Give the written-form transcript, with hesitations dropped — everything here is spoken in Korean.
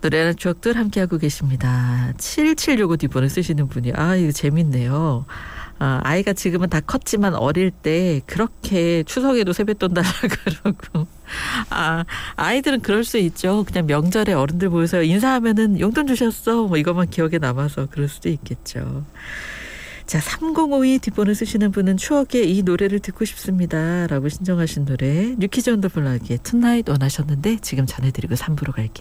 노래하는 추억들 함께하고 계십니다. 7765 뒷번호 쓰시는 분이 이거 재밌네요. 아이가 지금은 다 컸지만 어릴 때 그렇게 추석에도 세뱃돈 달라고 그러고 아이들은 그럴 수 있죠. 그냥 명절에 어른들 모여서 인사하면은 용돈 주셨어 뭐 이것만 기억에 남아서 그럴 수도 있겠죠. 자, 3052 뒷번호 쓰시는 분은 추억의 이 노래를 듣고 싶습니다 라고 신청하신 노래 뉴키즈 온 더 블락의 투나잇 원하셨는데 지금 전해드리고 3부로 갈게요.